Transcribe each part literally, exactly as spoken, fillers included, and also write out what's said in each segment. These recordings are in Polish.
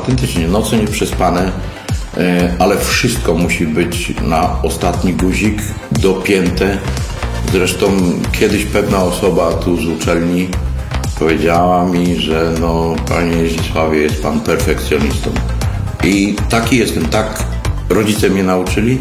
autentycznie noce nieprzespane, ale wszystko musi być na ostatni guzik dopięte. Zresztą kiedyś pewna osoba tu z uczelni powiedziała mi, że no, panie Zdzisławie, jest pan perfekcjonistą. I taki jestem, tak rodzice mnie nauczyli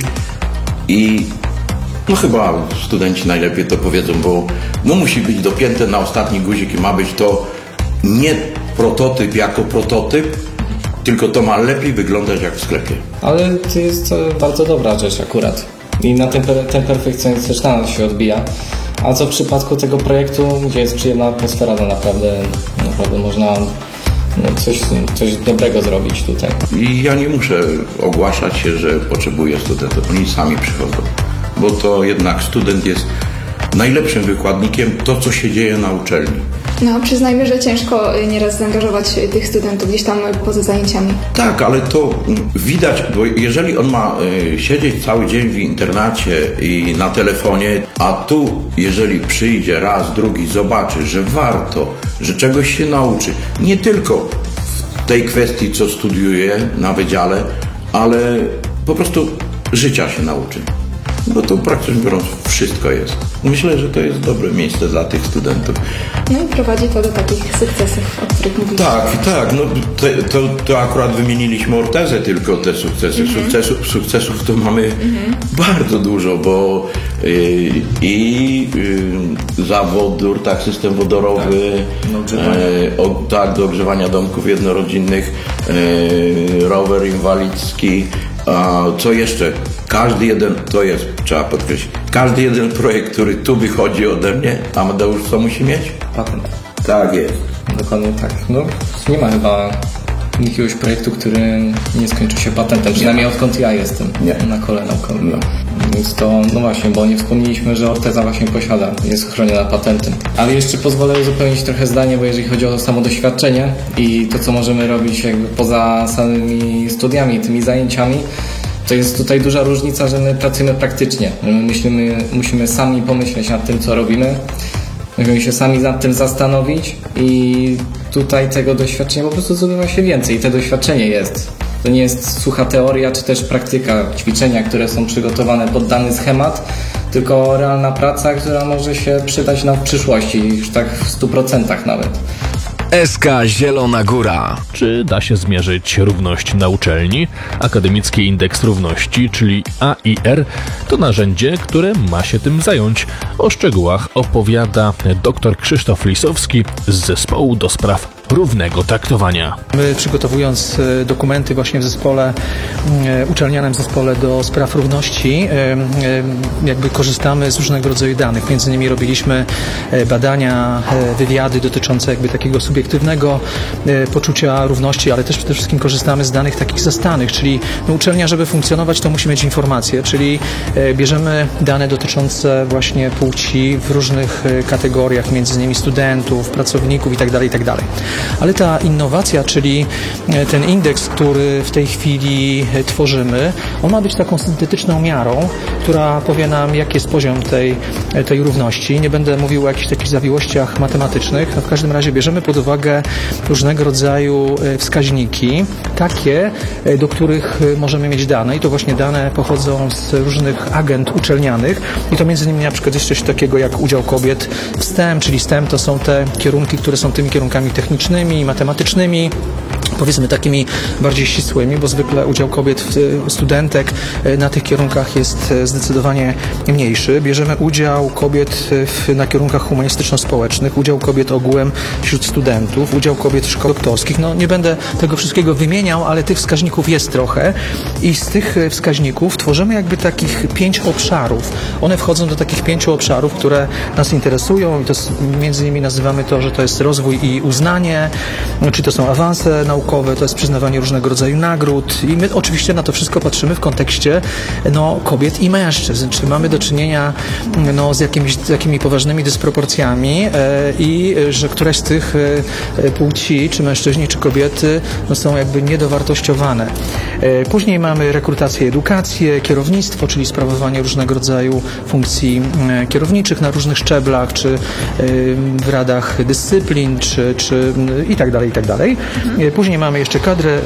i no chyba studenci najlepiej to powiedzą, bo no musi być dopięte na ostatni guzik i ma być to nie prototyp jako prototyp, tylko to ma lepiej wyglądać jak w sklepie. Ale to jest bardzo dobra rzecz akurat. I na ten, ten perfekcjonizm też na nas się odbija. A co w przypadku tego projektu, gdzie jest przyjemna atmosfera, to naprawdę, naprawdę można no, coś, coś dobrego zrobić tutaj. I ja nie muszę ogłaszać się, że potrzebuję studentów. Oni sami przychodzą. Bo to jednak student jest najlepszym wykładnikiem to, co się dzieje na uczelni. No, przyznajmy, że ciężko nieraz zaangażować tych studentów gdzieś tam poza zajęciami. Tak, ale to widać, bo jeżeli on ma y, siedzieć cały dzień w internacie i na telefonie, a tu, jeżeli przyjdzie raz, drugi, zobaczy, że warto, że czegoś się nauczy, nie tylko w tej kwestii, co studiuje na wydziale, ale po prostu życia się nauczy. No to praktycznie biorąc wszystko jest. Myślę, że to jest dobre miejsce dla tych studentów. No i prowadzi to do takich sukcesów, o których mówiliśmy. Tak, tak. No te, to, to akurat wymieniliśmy Ortezę tylko te sukcesy. Mm-hmm. Sukcesów, sukcesów to mamy mm-hmm. bardzo dużo, bo y, i y, zawód, tak, system wodorowy, tak, y, o, tak, do ogrzewania domków jednorodzinnych, y, rower inwalidzki. A co jeszcze? Każdy jeden, to jest, trzeba podkreślić, każdy jeden projekt, który tu wychodzi ode mnie, Amadeusz co musi mieć? Patent. Tak jest. Dokładnie tak. No, nie ma chyba jakiegoś projektu, który nie skończył się patentem, przynajmniej odkąd ja jestem nie. na kole naukowym. No. Więc to, no właśnie, bo nie wspomnieliśmy, że Orteza właśnie posiada, jest chroniona patentem. Ale jeszcze pozwolę uzupełnić trochę zdanie, bo jeżeli chodzi o samo doświadczenie i to, co możemy robić jakby poza samymi studiami, tymi zajęciami, to jest tutaj duża różnica, że my pracujemy praktycznie. My myślimy, musimy sami pomyśleć nad tym, co robimy. Musimy się sami nad tym zastanowić i tutaj tego doświadczenia po prostu zdobywa się więcej. I to doświadczenie jest. To nie jest sucha teoria, czy też praktyka, ćwiczenia, które są przygotowane pod dany schemat, tylko realna praca, która może się przydać nam w przyszłości, już tak w stu procentach nawet. S K Zielona Góra. Czy da się zmierzyć równość na uczelni? Akademicki Indeks Równości, czyli A I R, to narzędzie, które ma się tym zająć. O szczegółach opowiada dr Krzysztof Lisowski z Zespołu do Spraw Równego Traktowania. My, przygotowując dokumenty właśnie w zespole, uczelnianym zespole do spraw równości, jakby korzystamy z różnego rodzaju danych. Między innymi robiliśmy badania, wywiady dotyczące jakby takiego subiektywnego poczucia równości, ale też przede wszystkim korzystamy z danych takich zastanych, czyli no, uczelnia, żeby funkcjonować, to musi mieć informacje, czyli bierzemy dane dotyczące właśnie płci w różnych kategoriach, między innymi studentów, pracowników itd., itd. Ale ta innowacja, czyli ten indeks, który w tej chwili tworzymy, on ma być taką syntetyczną miarą, która powie nam, jaki jest poziom tej, tej równości. Nie będę mówił o jakichś takich zawiłościach matematycznych, no w każdym razie bierzemy pod uwagę różnego rodzaju wskaźniki, takie, do których możemy mieć dane i to właśnie dane pochodzą z różnych agent uczelnianych i to między innymi na przykład jest coś takiego jak udział kobiet w STEM, czyli STEM to są te kierunki, które są tymi kierunkami technicznymi, matematycznymi, powiedzmy takimi bardziej ścisłymi, bo zwykle udział kobiet, studentek na tych kierunkach jest zdecydowanie mniejszy. Bierzemy udział kobiet w, na kierunkach humanistyczno-społecznych, udział kobiet ogółem wśród studentów, udział kobiet w szkołach doktorskich. No nie będę tego wszystkiego wymieniał, ale tych wskaźników jest trochę i z tych wskaźników tworzymy jakby takich pięć obszarów. One wchodzą do takich pięciu obszarów, które nas interesują i to między innymi nazywamy to, że to jest rozwój i uznanie, czy to są awanse naukowe, to jest przyznawanie różnego rodzaju nagród i my oczywiście na to wszystko patrzymy w kontekście no, kobiet i mężczyzn, czyli mamy do czynienia no, z, jakimiś, z jakimi poważnymi dysproporcjami e, i że któraś z tych e, płci, czy mężczyźni, czy kobiety no, są jakby niedowartościowane. E, później mamy rekrutację, edukację, kierownictwo, czyli sprawowanie różnego rodzaju funkcji e, kierowniczych na różnych szczeblach, czy e, w radach dyscyplin, czy, czy i tak dalej, i tak dalej. Później mamy jeszcze kadrę